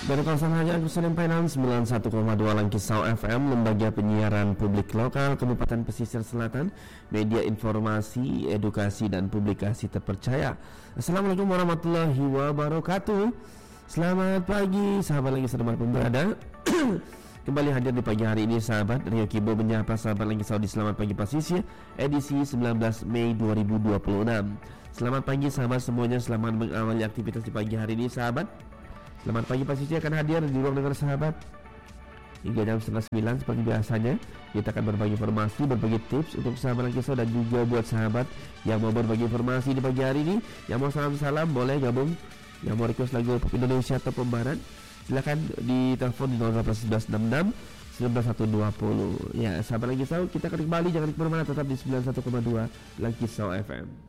Dari kawasan Haja Agus Salim Painan 91,2 Langkisau FM, Lembaga Penyiaran Publik Lokal Kabupaten Pesisir Selatan, media informasi, edukasi dan publikasi terpercaya. Assalamualaikum warahmatullahi wabarakatuh. Selamat pagi sahabat Langkisau dimanapun berada. Kembali hadir di pagi hari ini sahabat, Rio Kibo menyapa sahabat Langkisau di Selamat Pagi Pesisir edisi 19 Mei 2026. Selamat pagi sahabat semuanya, selamat mengawali aktivitas di pagi hari ini sahabat. Selamat pagi Pesisir akan hadir di ruang dengar sahabat hingga jam 8:30 seperti biasanya. Kita akan berbagi informasi, berbagi tips untuk sahabat Langkisau dan juga buat sahabat yang mau berbagi informasi di pagi hari ini. Yang mau salam-salam boleh gabung, yang mau request lagu pop Indonesia atau pembarat silakan di telepon di 081166 19120. Ya sahabat Langkisau, kita akan kembali, jangan kemana-mana, tetap di 91,2 Langkisau FM.